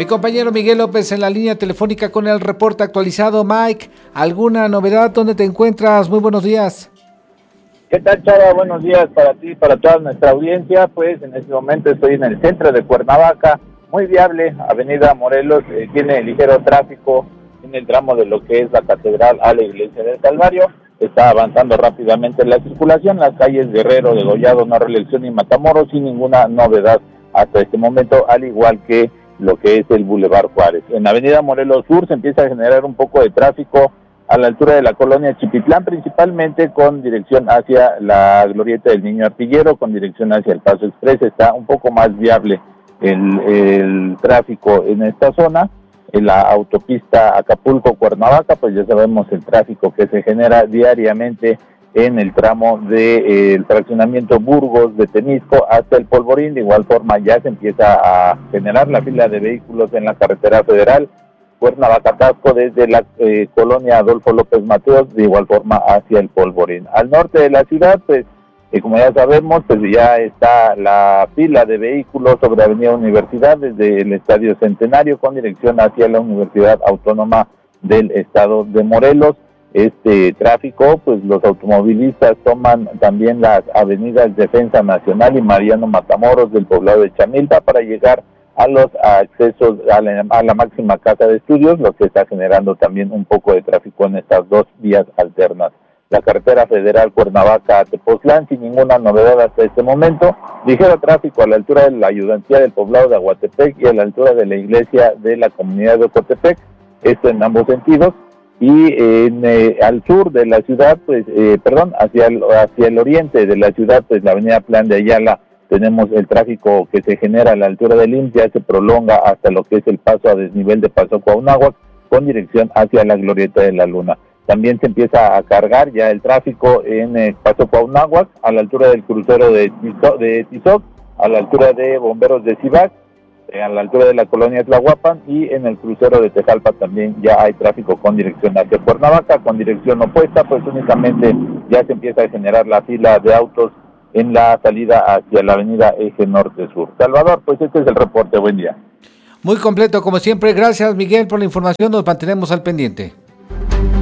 Mi compañero Miguel López en la línea telefónica con el reporte actualizado. Mike, ¿alguna novedad? ¿Dónde te encuentras? Muy buenos días. ¿Qué tal, Chava? Buenos días para ti, para toda nuestra audiencia. Pues en este momento estoy en el centro de Cuernavaca, muy viable, Avenida Morelos, tiene ligero tráfico en el tramo de lo que es la Catedral a la Iglesia del Calvario. Está avanzando rápidamente la circulación, las calles Guerrero, Degollado, No Reelección y Matamoros, sin ninguna novedad hasta este momento, al igual que lo que es el Boulevard Juárez. En Avenida Morelos Sur se empieza a generar un poco de tráfico a la altura de la colonia Chipitlán, principalmente con dirección hacia la glorieta del Niño Artillero, con dirección hacia el Paso Express. Está un poco más viable el tráfico en esta zona. En la autopista Acapulco-Cuernavaca, pues ya sabemos el tráfico que se genera diariamente en el tramo del fraccionamiento Burgos de Temisco hasta el Polvorín. De igual forma ya se empieza a generar la fila de vehículos en la carretera federal Cuernavaca-Tasco desde la colonia Adolfo López Mateos, de igual forma hacia el Polvorín. Al norte de la ciudad, pues como ya sabemos, pues ya está la fila de vehículos sobre Avenida Universidad desde el Estadio Centenario con dirección hacia la Universidad Autónoma del Estado de Morelos. Este tráfico, pues los automovilistas toman también las avenidas Defensa Nacional y Mariano Matamoros del poblado de Chamilpa para llegar a los accesos a la máxima casa de estudios, lo que está generando también un poco de tráfico en estas dos vías alternas. La carretera federal Cuernavaca-Tepoztlán, sin ninguna novedad hasta este momento. Ligero tráfico a la altura de la ayudantía del poblado de Aguatepec y a la altura de la iglesia de la comunidad de Ocotepec, esto en ambos sentidos. Y al sur de la ciudad, pues, hacia el oriente de la ciudad, pues la avenida Plan de Ayala, tenemos el tráfico que se genera a la altura del IMSS, ya se prolonga hasta lo que es el paso a desnivel de Paso Cuauhnáhuac, con dirección hacia la glorieta de la Luna. También se empieza a cargar ya el tráfico en Paso Cuauhnáhuac, a la altura del crucero de Tizoc, a la altura de Bomberos de Cibac, a la altura de la colonia Tlahuapan, y en el crucero de Tejalpa también ya hay tráfico con dirección hacia Cuernavaca. Con dirección opuesta, pues únicamente ya se empieza a generar la fila de autos en la salida hacia la avenida Eje Norte-Sur. Salvador, pues este es el reporte. Buen día. Muy completo, como siempre. Gracias, Miguel, por la información. Nos mantenemos al pendiente.